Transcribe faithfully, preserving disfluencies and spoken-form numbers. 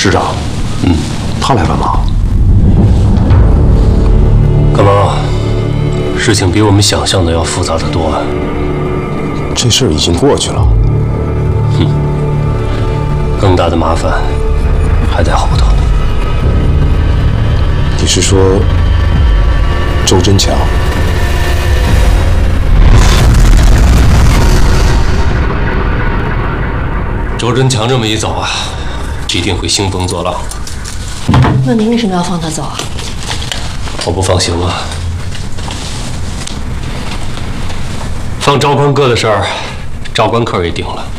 师长，嗯，他来干嘛？ 干嘛？事情比我们想象的要复杂的多啊。 这事儿已经过去了。 哼，更大的麻烦还在后头呢。 你是说周真强？ 周真强这么一走啊，必定会兴风作浪。 那您为什么要放他走啊？ 我不放行啊。放赵宽哥的事儿，赵关客也定了。